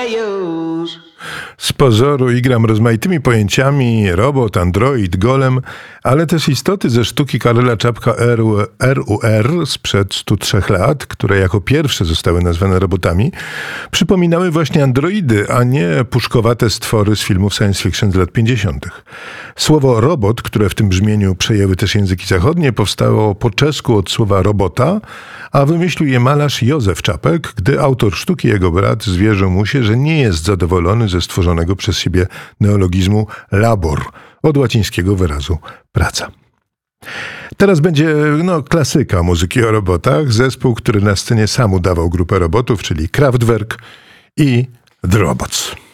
już. Z pozoru igram rozmaitymi pojęciami robot, android, golem, ale też istoty ze sztuki Karola Czapka RUR sprzed 103 lat, które jako pierwsze zostały nazwane robotami, przypominały właśnie androidy, a nie puszkowate stwory z filmów science fiction z lat 50. Słowo robot, które w tym brzmieniu przejęły też języki zachodnie, powstało po czesku od słowa robota, a wymyślił je malarz Józef Czapek, gdy autor sztuki, jego brat, zwierzył mu się, że nie jest zadowolony ze stworzonego przez siebie neologizmu labor, od łacińskiego wyrazu praca. Teraz będzie klasyka muzyki o robotach, zespół, który na scenie sam udawał grupę robotów, czyli Kraftwerk i The Robots.